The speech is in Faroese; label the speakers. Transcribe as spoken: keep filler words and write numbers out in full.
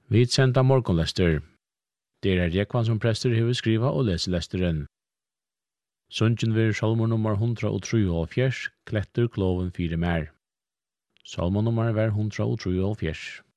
Speaker 1: Vi senda morgonlester. Det er Rekvan som prester hever skriva og lese lesteren. Sundjen vir salmor nummer hundra og tru og fjers, kletter kloven fire mer. Salmor nummer ver hundra og tru og fjers.